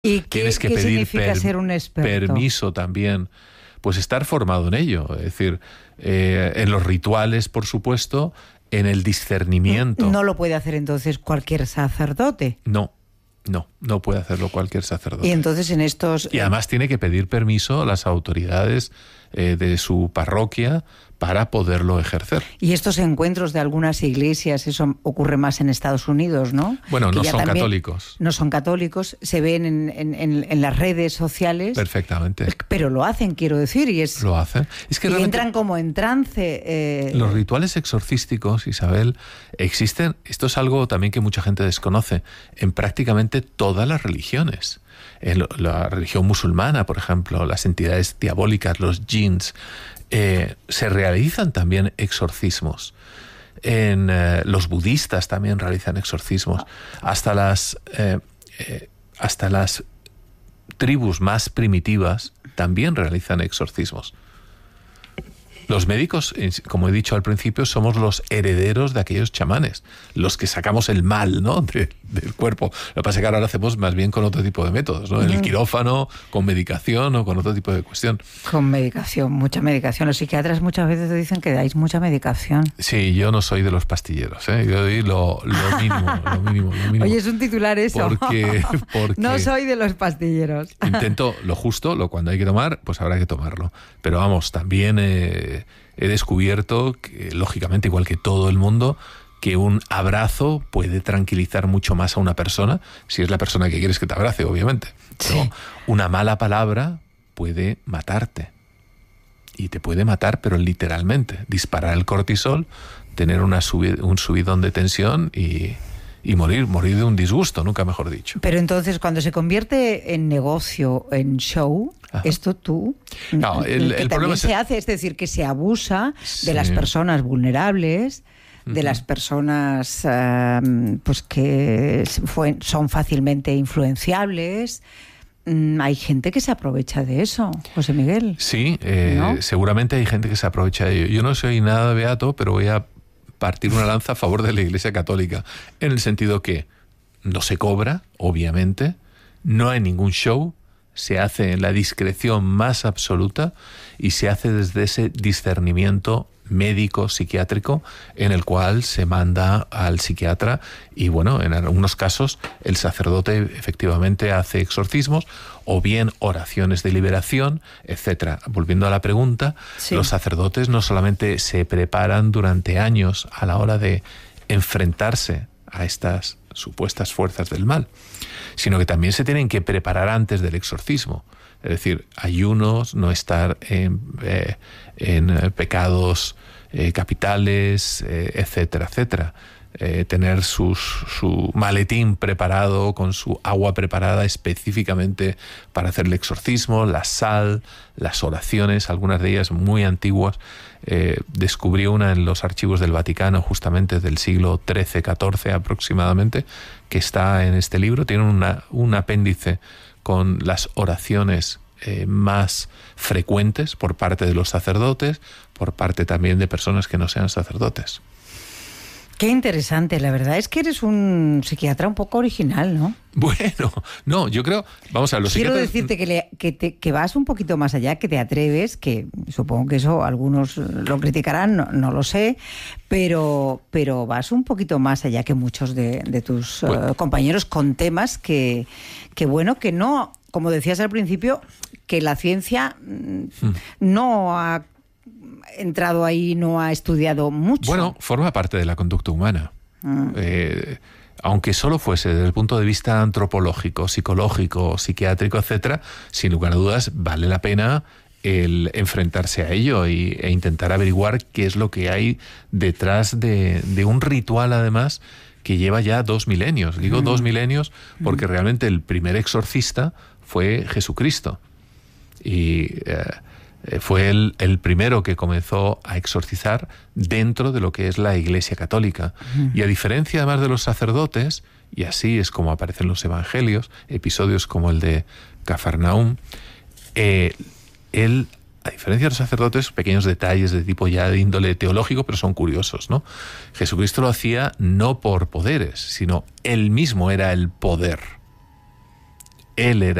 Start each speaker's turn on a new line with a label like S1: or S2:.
S1: ¿Y
S2: tienes que
S1: qué
S2: pedir
S1: significa ser un experto?
S2: permiso también. Pues estar formado en ello, es decir, en los rituales, por supuesto, en el discernimiento.
S1: ¿No lo puede hacer entonces cualquier sacerdote?
S2: No puede hacerlo cualquier sacerdote.
S1: Y entonces en estos...
S2: Y además tiene que pedir permiso a las autoridades de su parroquia para poderlo ejercer.
S1: Y estos encuentros de algunas iglesias, eso ocurre más en Estados Unidos, ¿no?
S2: Bueno,
S1: que
S2: no
S1: ya
S2: son
S1: también
S2: católicos.
S1: No son católicos, se ven en las redes sociales.
S2: Perfectamente.
S1: Pero lo hacen, quiero decir, y es...
S2: Lo hacen. Es que
S1: y
S2: realmente
S1: entran como en trance.
S2: Los rituales exorcísticos, Isabel, existen. Esto es algo también que mucha gente desconoce en prácticamente todas las religiones. En la religión musulmana, por ejemplo, las entidades diabólicas, los jinns, se realizan también exorcismos. En los budistas también realizan exorcismos. Hasta las tribus más primitivas también realizan exorcismos. Los médicos, como he dicho al principio, somos los herederos de aquellos chamanes, los que sacamos el mal, ¿no?, del cuerpo. Lo que pasa es que ahora lo hacemos más bien con otro tipo de métodos, ¿no? En el quirófano, con medicación o con otro tipo de cuestión.
S1: Con medicación, mucha medicación. Los psiquiatras muchas veces te dicen que dais mucha medicación.
S2: Sí, yo no soy de los pastilleros, ¿eh? Yo doy lo mínimo.
S1: Oye, es un titular eso.
S2: Porque
S1: no soy de los pastilleros.
S2: Intento lo justo, cuando hay que tomar, pues habrá que tomarlo. Pero vamos, también he descubierto que, lógicamente, igual que todo el mundo, que un abrazo puede tranquilizar mucho más a una persona, si es la persona que quieres que te abrace, obviamente. Pero una mala palabra puede matarte. Y te puede matar, pero literalmente. Disparar el cortisol, tener un subidón de tensión y morir de un disgusto, nunca mejor dicho.
S1: Pero entonces, cuando se convierte en negocio, en show, ajá, esto tú...
S2: No, el problema
S1: se hace, es decir, que se abusa de las personas vulnerables, de las personas pues que son fácilmente influenciables. Hay gente que se aprovecha de eso, José Miguel.
S2: Sí, ¿no? Seguramente hay gente que se aprovecha de ello. Yo no soy nada beato, pero voy a partir una lanza a favor de la Iglesia Católica, en el sentido que no se cobra, obviamente, no hay ningún show, se hace en la discreción más absoluta y se hace desde ese discernimiento médico, psiquiátrico, en el cual se manda al psiquiatra y, bueno, en algunos casos el sacerdote efectivamente hace exorcismos o bien oraciones de liberación, etcétera. Volviendo a la pregunta, sí, los sacerdotes no solamente se preparan durante años a la hora de enfrentarse a estas supuestas fuerzas del mal, sino que también se tienen que preparar antes del exorcismo. Es decir, ayunos, no estar en pecados capitales, etcétera, etcétera. Tener su maletín preparado, con su agua preparada específicamente para hacer el exorcismo, la sal, las oraciones, algunas de ellas muy antiguas. Descubrí una en los archivos del Vaticano, justamente del siglo XIII-XIV aproximadamente, que está en este libro. Tiene un apéndice con las oraciones más frecuentes por parte de los sacerdotes, por parte también de personas que no sean sacerdotes.
S1: Qué interesante, la verdad es que eres un psiquiatra un poco original, ¿no?
S2: Bueno, no, yo creo, vamos a ver, los
S1: Quiero
S2: psiquiatras...
S1: decirte que vas un poquito más allá, que te atreves, que supongo que eso algunos lo criticarán, no lo sé, pero vas un poquito más allá que muchos de tus compañeros con temas que bueno, que no, como decías al principio, que la ciencia no ha entrado ahí, no ha estudiado mucho.
S2: Bueno, forma parte de la conducta humana. Aunque solo fuese desde el punto de vista antropológico, psicológico, psiquiátrico, etcétera, sin lugar a dudas vale la pena el enfrentarse a ello e intentar averiguar qué es lo que hay detrás de un ritual, además, que lleva ya 2 milenios. Digo 2 milenios porque realmente el primer exorcista fue Jesucristo. Y fue el primero que comenzó a exorcizar dentro de lo que es la Iglesia Católica. Y a diferencia además de los sacerdotes, y así es como aparecen los evangelios, episodios como el de Cafarnaúm, él, a diferencia de los sacerdotes, pequeños detalles de tipo ya de índole teológico, pero son curiosos, ¿no? Jesucristo lo hacía no por poderes, sino él mismo era el poder. él era